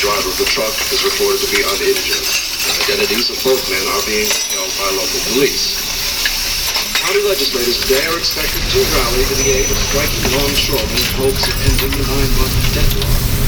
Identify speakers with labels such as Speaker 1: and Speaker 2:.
Speaker 1: driver of the truck is reported to be uninjured. The identities of both men are being held by local police. County legislators today are expected to rally to the aid of striking longshoremen in hopes of ending the 9-month deadlock